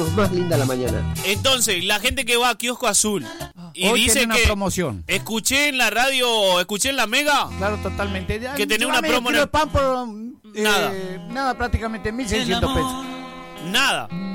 hacernos más linda la mañana. Entonces, la gente que va a Kiosco Azul y hoy dice tiene una que promoción. escuché en la radio, escuché en la Mega. Claro, totalmente. Que tenía una promo de pan por nada. nada, prácticamente 1.600 pesos. Nada.